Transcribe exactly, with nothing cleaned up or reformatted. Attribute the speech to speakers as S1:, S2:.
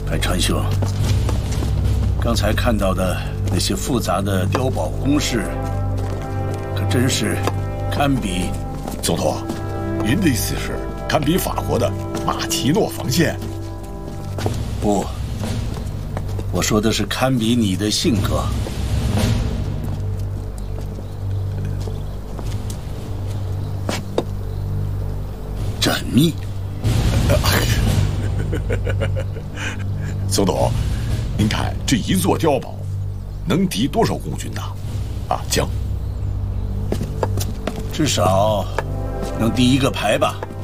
S1: 百川兄，刚才看到的那些复杂的碉堡工事，可真是堪比……
S2: 总统，您的意思是堪比法国的马奇诺防线？
S1: 不，我说的是堪比你的性格。缜密。
S2: 总统，您看这一座碉堡能敌多少共军呢？啊，将
S1: 至少能敌一个排吧。